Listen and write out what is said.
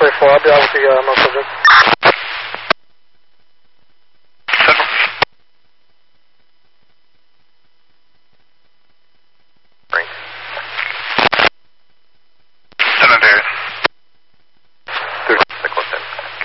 24, I'll be out with the no subject.